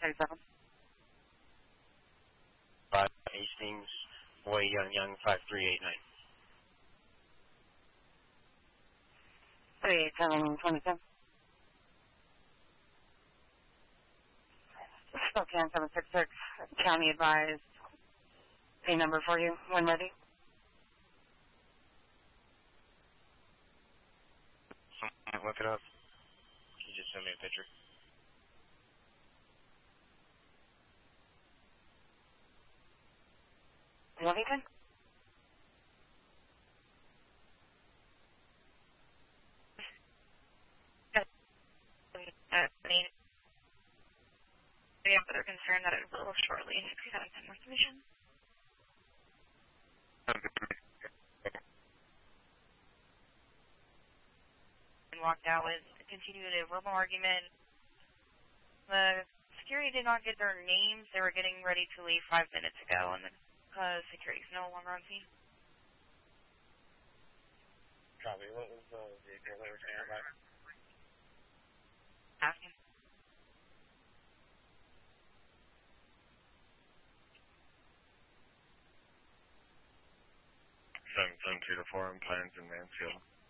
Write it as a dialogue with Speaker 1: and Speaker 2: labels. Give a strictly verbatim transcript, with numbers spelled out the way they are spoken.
Speaker 1: thirty-seven.
Speaker 2: five Hastings, Boy Young Young, five three eight nine.
Speaker 1: three eight seven, twenty-seven. Spokane seven six six, county advised. A number for you when ready.
Speaker 2: Look it up. Can you just send me a picture?
Speaker 1: Lovington? I mean, we have other concern that it will shortly. Could you have some more information? And walked out with continued a verbal argument. The security did not get their names. They were getting ready to leave five minutes ago, and the uh, security is no longer on scene.
Speaker 2: Copy. What was the vehicle they were saying about?
Speaker 1: Asking.
Speaker 2: seven seven two to four in Plans in Mansfield.